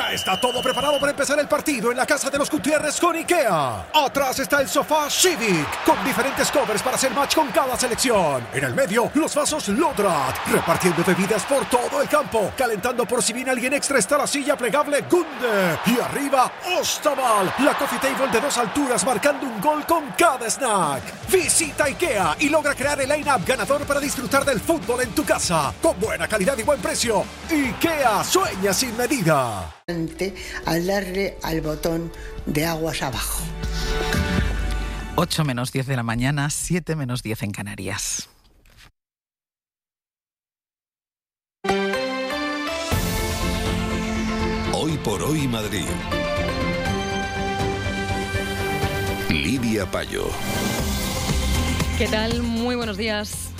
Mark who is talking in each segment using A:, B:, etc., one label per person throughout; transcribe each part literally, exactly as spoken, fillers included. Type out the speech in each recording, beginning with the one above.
A: Ya está todo preparado para empezar el partido en la casa de los Gutiérrez con IKEA. Atrás está el sofá Civic, con diferentes covers para hacer match con cada selección. En el medio, los vasos Lodrat, repartiendo bebidas por todo el campo. Calentando por si viene alguien extra está la silla plegable Gunde. Y arriba, Ostaval, la coffee table de dos alturas marcando un gol con cada snack. Visita IKEA y logra crear el line-up ganador para disfrutar del fútbol en tu casa. Con buena calidad y buen precio. IKEA sueña sin medida.
B: Al darle al botón de aguas abajo.
C: ocho menos diez de la mañana, siete menos diez en Canarias.
D: Hoy por hoy Madrid. Lidia Payo.
E: ¿Qué tal? Muy buenos días.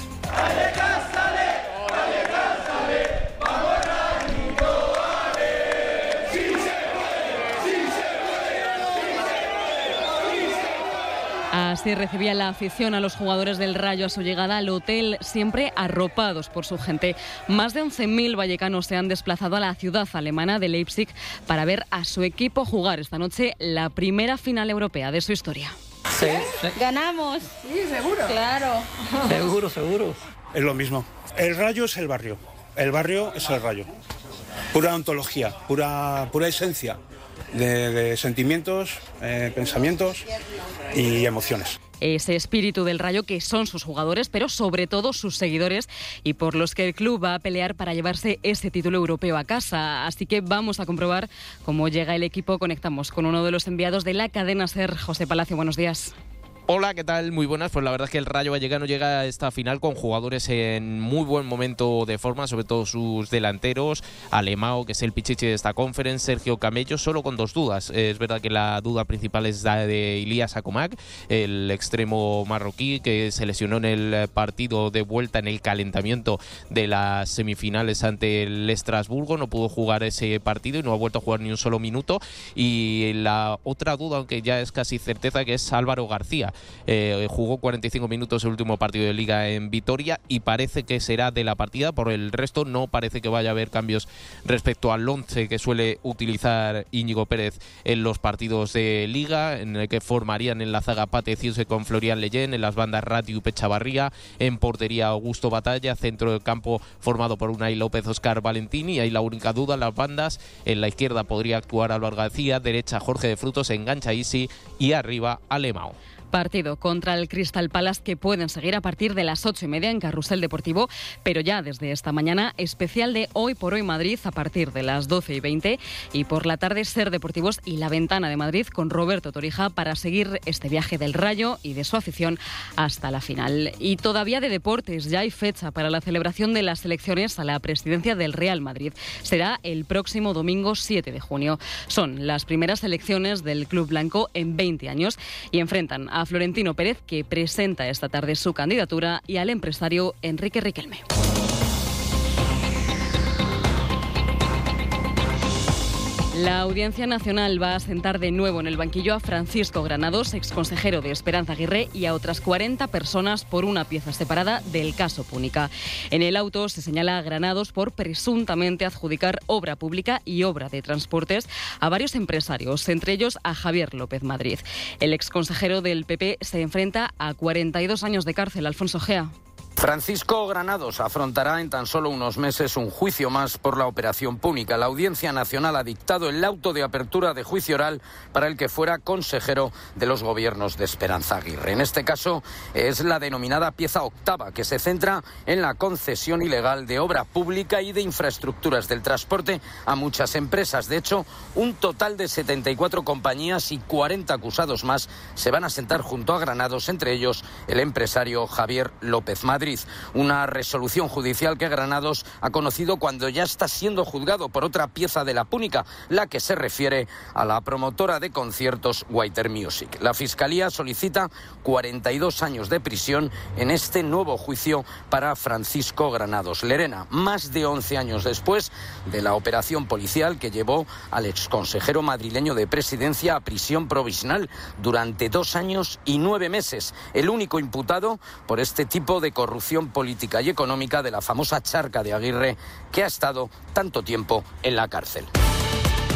E: Así recibía la afición a los jugadores del Rayo a su llegada al hotel, siempre arropados por su gente. Más de once mil vallecanos se han desplazado a la ciudad alemana de Leipzig para ver a su equipo jugar esta noche la primera final europea de su historia.
F: Sí, sí. Ganamos.
B: Sí, seguro.
F: Claro.
G: Seguro, seguro.
H: Es lo mismo. El Rayo es el barrio. El barrio es el Rayo. Pura ontología, pura, pura esencia de, de sentimientos, eh, pensamientos y emociones.
E: Ese espíritu del Rayo que son sus jugadores, pero sobre todo sus seguidores, y por los que el club va a pelear para llevarse ese título europeo a casa. Así que vamos a comprobar cómo llega el equipo. Conectamos con uno de los enviados de la cadena SER, José Palacio. Buenos días.
I: Hola, ¿qué tal? Muy buenas. Pues la verdad es que el Rayo Vallecano llega a esta final con jugadores en muy buen momento de forma, sobre todo sus delanteros, Alemão, que es el pichichi de esta conference, Sergio Camello, solo con dos dudas. Es verdad que la duda principal es la de Ilias Akomak, el extremo marroquí que se lesionó en el partido de vuelta en el calentamiento de las semifinales ante el Estrasburgo, no pudo jugar ese partido y no ha vuelto a jugar ni un solo minuto. Y la otra duda, aunque ya es casi certeza, que es Álvaro García. Eh, jugó cuarenta y cinco minutos el último partido de Liga en Vitoria y parece que será de la partida. Por el resto no parece que vaya a haber cambios respecto al once que suele utilizar Íñigo Pérez en los partidos de Liga, en el que formarían en la zaga Pate Ciuse con Florian Leyen, en las bandas Ratiu y Pechavarría, en portería Augusto Batalla, centro del campo formado por Unai López, Óscar Valentini, y ahí la única duda en las bandas. En la izquierda podría actuar Álvaro García, derecha Jorge de Frutos, engancha Isi y arriba Alemão.
E: Partido contra el Crystal Palace que pueden seguir a partir de las ocho y media en Carrusel Deportivo, pero ya desde esta mañana especial de Hoy por Hoy Madrid a partir de las doce y veinte, y por la tarde SER Deportivos y La Ventana de Madrid con Roberto Torija para seguir este viaje del Rayo y de su afición hasta la final. Y todavía de deportes, ya hay fecha para la celebración de las elecciones a la presidencia del Real Madrid. Será el próximo domingo siete de junio. Son las primeras elecciones del club blanco en veinte años y enfrentan a a Florentino Pérez, que presenta esta tarde su candidatura, y al empresario Enrique Riquelme. La Audiencia Nacional va a sentar de nuevo en el banquillo a Francisco Granados, exconsejero de Esperanza Aguirre, y a otras cuarenta personas por una pieza separada del caso Púnica. En el auto se señala a Granados por presuntamente adjudicar obra pública y obra de transportes a varios empresarios, entre ellos a Javier López Madrid. El exconsejero del P P se enfrenta a cuarenta y dos años de cárcel. Alfonso Gea.
J: Francisco Granados afrontará en tan solo unos meses un juicio más por la operación Púnica. La Audiencia Nacional ha dictado el auto de apertura de juicio oral para el que fuera consejero de los gobiernos de Esperanza Aguirre. En este caso es la denominada pieza octava, que se centra en la concesión ilegal de obra pública y de infraestructuras del transporte a muchas empresas. De hecho, un total de setenta y cuatro compañías y cuarenta acusados más se van a sentar junto a Granados, entre ellos el empresario Javier López Madrid. Una resolución judicial que Granados ha conocido cuando ya está siendo juzgado por otra pieza de la Púnica, la que se refiere a la promotora de conciertos Whiter Music. La Fiscalía solicita cuarenta y dos años de prisión en este nuevo juicio para Francisco Granados Lerena, más de once años después de la operación policial que llevó al exconsejero madrileño de Presidencia a prisión provisional durante dos años y nueve meses, el único imputado por este tipo de corrupción política y económica de la famosa charca de Aguirre, que ha estado tanto tiempo en la cárcel.